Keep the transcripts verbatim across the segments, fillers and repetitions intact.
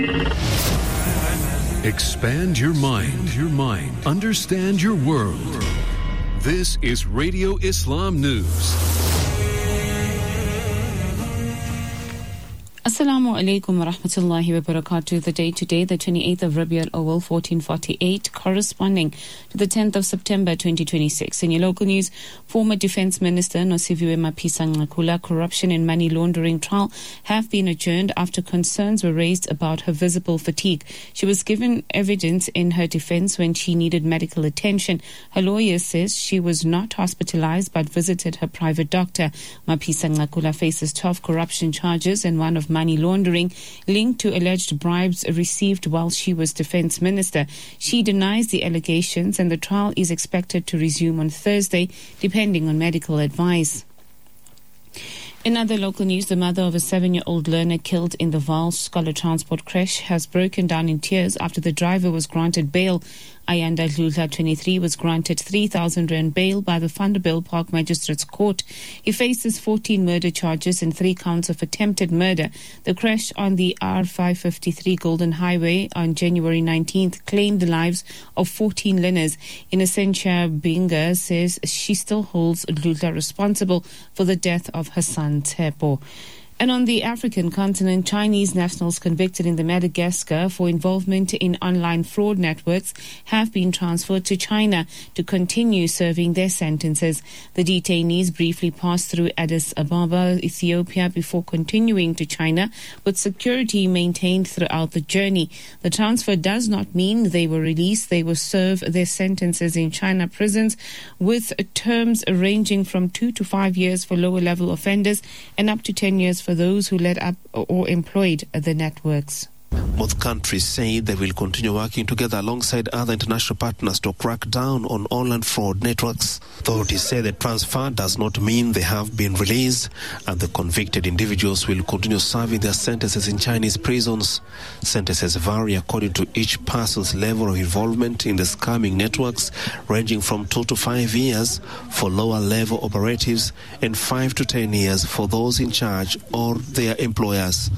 Expand your mind, your mind. Understand your world. This is Radio Islam News. Assalamu alaikum wa rahmatullahi wa barakatuh. The day today, the twenty-eighth of Rabi al-Awwal, fourteen forty-eight, corresponding to the tenth of September, twenty twenty-six. In your local news, former Defence Minister Nosiviwe Mapisa-Nqakula corruption and money laundering trial have been adjourned after concerns were raised about her visible fatigue. She was given evidence in her defence when she needed medical attention. Her lawyer says she was not hospitalised but visited her private doctor. Mapisa-Nqakula faces twelve corruption charges and one of money laundering linked to alleged bribes received while she was Defence Minister. She denies the allegations and the trial is expected to resume on Thursday, depending on medical advice. In other local news, the mother of a seven-year-old learner killed in the Vaal Scholar Transport crash has broken down in tears after the driver was granted bail. Ayanda Dlula, twenty-three, was granted three thousand rand bail by the Vanderbilt Park Magistrates Court. He faces fourteen murder charges and three counts of attempted murder. The crash on the R five fifty-three Golden Highway on January nineteenth claimed the lives of fourteen learners. Innocentia Binga says she still holds Dlula responsible for the death of her son, Tepo. And on the African continent, Chinese nationals convicted in the Madagascar for involvement in online fraud networks have been transferred to China to continue serving their sentences. The detainees briefly passed through Addis Ababa, Ethiopia, before continuing to China, with security maintained throughout the journey. The transfer does not mean they were released. They will serve their sentences in China prisons, with terms ranging from two to five years for lower-level offenders and up to ten years for those who led up or employed the networks. Both countries say they will continue working together alongside other international partners to crack down on online fraud networks. Authorities say the transfer does not mean they have been released, and the convicted individuals will continue serving their sentences in Chinese prisons. Sentences vary according to each person's level of involvement in the scamming networks, ranging from two to five years for lower-level operatives and five to ten years for those in charge or their employers.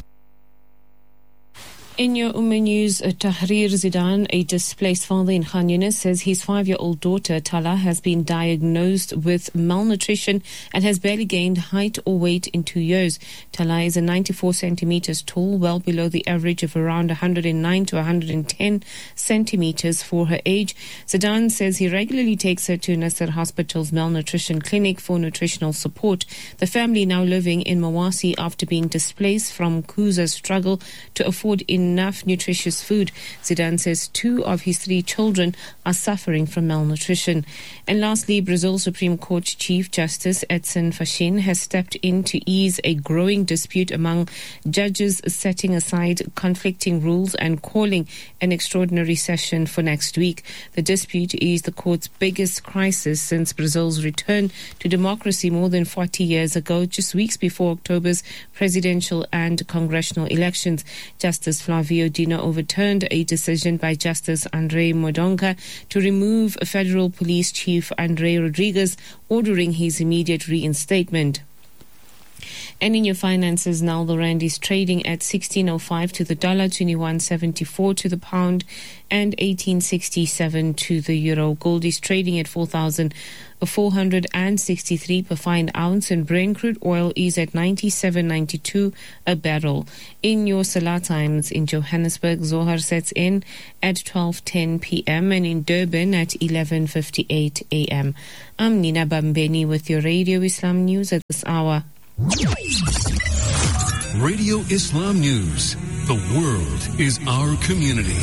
In your Ummah News, Tahrir Zidan, a displaced father in Khan Yunis, says his five-year-old daughter, Tala, has been diagnosed with malnutrition and has barely gained height or weight in two years. Tala is a ninety-four centimeters tall, well below the average of around one hundred nine to one hundred ten centimeters for her age. Zidan says he regularly takes her to Nasser Hospital's malnutrition clinic for nutritional support. The family now living in Mawasi after being displaced from Kuza's struggle to afford in enough nutritious food. Zidane says two of his three children are suffering from malnutrition. And lastly, Brazil Supreme Court Chief Justice Edson Fachin has stepped in to ease a growing dispute among judges, setting aside conflicting rules and calling an extraordinary session for next week. The dispute is the court's biggest crisis since Brazil's return to democracy more than forty years ago, just weeks before October's presidential and congressional elections. Justice Flavio Dino overturned a decision by Justice Andre Modonga to remove Federal Police Chief Andre Rodriguez, ordering his immediate reinstatement. And in your finances now, the rand is trading at sixteen oh five to the dollar, twenty-one seventy-four to the pound, and eighteen sixty-seven to the euro. Gold is trading at four thousand four hundred sixty-three per fine ounce, and Brent crude oil is at ninety-seven ninety-two a barrel. In your Salah times, in Johannesburg, Zohar sets in at twelve ten p.m. and in Durban at eleven fifty-eight a.m. I'm Nina Bambeni with your Radio Islam News at this hour. Radio Islam News. The world is our community.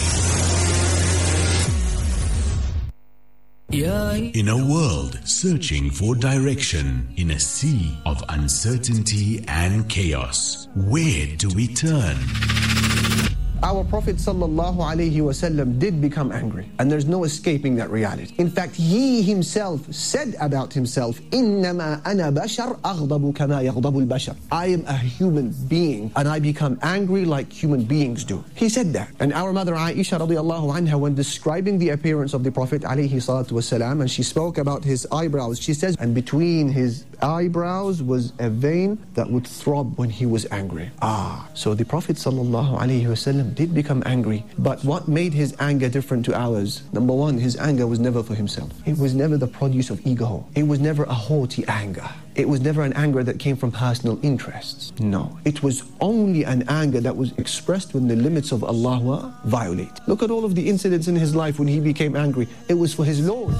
In a world searching for direction, in a sea of uncertainty and chaos, where do we turn? Our Prophet sallallahu alaihi wasallam did become angry, and there's no escaping that reality. In fact, he himself said about himself, "Innama ana bashar aghdabu kama yaghdabu al-bashar." I am a human being, and I become angry like human beings do. He said that. And our mother Aisha radiallahu anha, when describing the appearance of the Prophet alayhi salatu wasalam, and she spoke about his eyebrows, she says, and between his eyebrows was a vein that would throb when he was angry. Ah, so the Prophet sallallahu alaihi wasallam ﷺ did become angry, but what made his anger different to ours? Number one, his anger was never for himself. It was never the produce of ego. It was never a haughty anger. It was never an anger that came from personal interests. No, it was only an anger that was expressed when the limits of Allah were violated. Look at all of the incidents in his life when he became angry. It was for his Lord.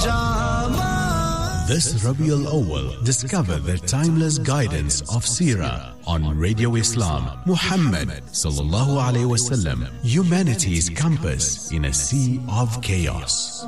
This Rabiul Awwal, discover the timeless guidance of Seerah on Radio Islam. Muhammad sallallahu alaihi wasallam, humanity's compass in a sea of chaos.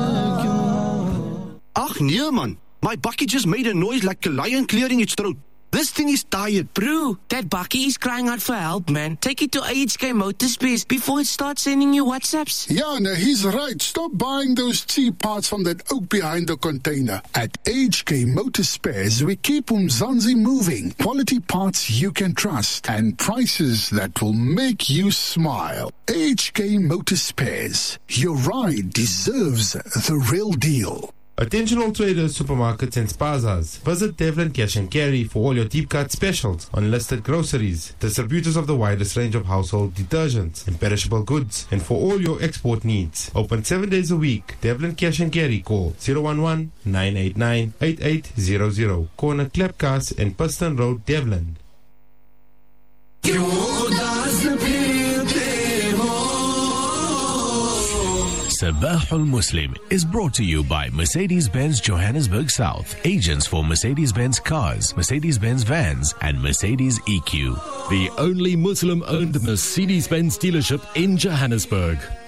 Ach nee man, my bakkie just made a noise like a lion clearing its throat. This thing is tired. Bro, that bakkie is crying out for help, man. Take it to A H K Motorspares before it starts sending you WhatsApps. Yeah, no, he's right. Stop buying those cheap parts from that oak behind the container. At A H K Motorspares, we keep Umzansi moving. Quality parts you can trust and prices that will make you smile. A H K Motorspares. Your ride deserves the real deal. Attention all traders, supermarkets and spazas. Visit Devlin Cash and Carry for all your deep cut specials on listed groceries, distributors of the widest range of household detergents and perishable goods, and for all your export needs. Open seven days a week. Devlin Cash and Carry. Call zero one one, nine eight nine, eight eight zero zero. Corner Klepkas and Piston Road, Devlin. Sabahul Muslim is brought to you by Mercedes-Benz Johannesburg South, agents for Mercedes-Benz cars, Mercedes-Benz vans, and Mercedes E Q. The only Muslim-owned Mercedes-Benz dealership in Johannesburg.